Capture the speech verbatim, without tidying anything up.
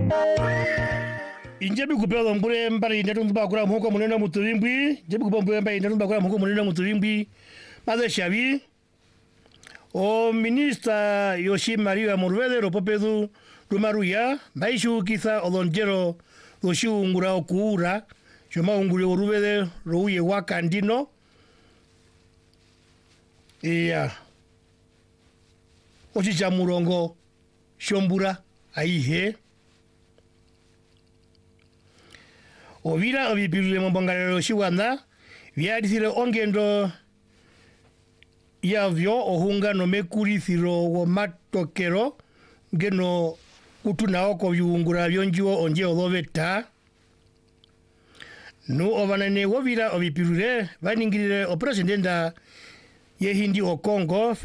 Injebi kupelo mbure mbari ndetu mbakura mhuko munena mutulimbwi jebi kupelo mbure mbari ndetu mbakura mhuko munena mutulimbwi maze shabi o ministra Yoshimari Murwele ropopedu rumaruya maishu kisa olonjero loshungura okuura choma ungure orubele rouye wakandino iya ochicha murongo shombura aihe ovira obipirule mbongalero shiwana vyadisire ongendo yavyo ohunga no mekurithiro wo matokero ngeno kutunao ko yungura byonjiwo onje oloveta no obanane wovira obipirule baningirire o presidenta yehindi o Congo